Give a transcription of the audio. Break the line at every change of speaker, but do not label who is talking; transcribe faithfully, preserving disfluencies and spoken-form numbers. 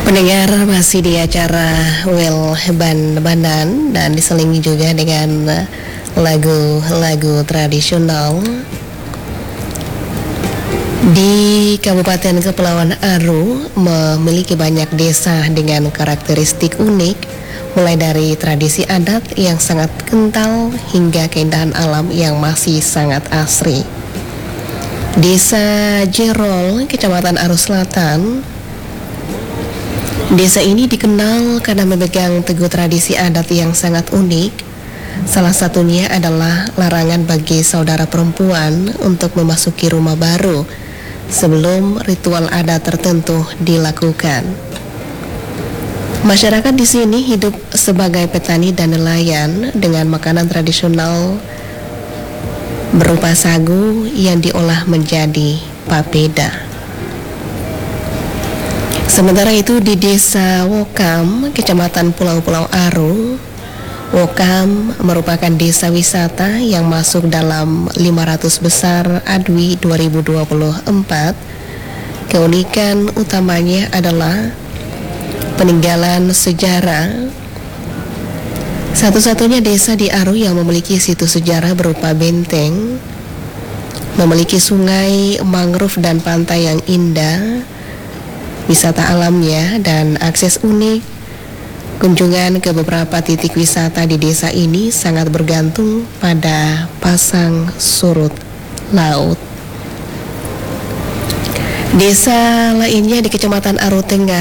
Pendengar masih di acara Well Ban-Banan dan diselingi juga dengan lagu-lagu tradisional. Di Kabupaten Kepulauan Aru memiliki banyak desa dengan karakteristik unik, mulai dari tradisi adat yang sangat kental hingga keindahan alam yang masih sangat asri. Desa Jerol, Kecamatan Aru Selatan. Desa ini dikenal karena memegang teguh tradisi adat yang sangat unik. Salah satunya adalah larangan bagi saudara perempuan untuk memasuki rumah baru sebelum ritual adat tertentu dilakukan. Masyarakat di sini hidup sebagai petani dan nelayan dengan makanan tradisional berupa sagu yang diolah menjadi papeda. Sementara itu di Desa Wokam, Kecamatan Pulau-Pulau Aru, Wokam merupakan desa wisata yang masuk dalam lima ratus besar A D W I dua ribu dua puluh empat. Keunikan utamanya adalah peninggalan sejarah. Satu-satunya desa di Aru yang memiliki situs sejarah berupa benteng, memiliki sungai, mangrove dan pantai yang indah, wisata alamnya dan akses unik. Kunjungan ke beberapa titik wisata di desa ini sangat bergantung pada pasang surut laut. Desa lainnya di Kecamatan Aru Tengah